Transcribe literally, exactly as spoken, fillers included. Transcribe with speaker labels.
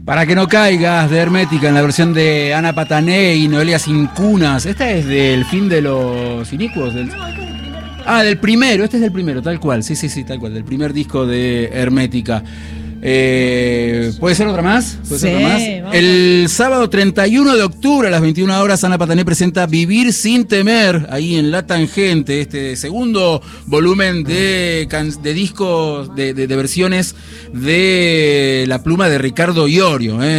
Speaker 1: Para que no caigas, de Hermética, en la versión de Ana Patané y Noelia Cincunas. Esta es del fin de los inicuos. Del... Ah, del primero, este es del primero, tal cual. Sí, sí, sí, tal cual. Del primer disco de Hermética. Eh, ¿Puede ser otra más? ¿Puede
Speaker 2: sí,
Speaker 1: ser otra más? El sábado treinta y uno de octubre a las veintiuna horas, Ana Patané presenta Vivir sin temer, ahí en La Tangente, este segundo volumen de, de discos, de, de, de versiones de La Pluma de Ricardo Iorio, ¿eh?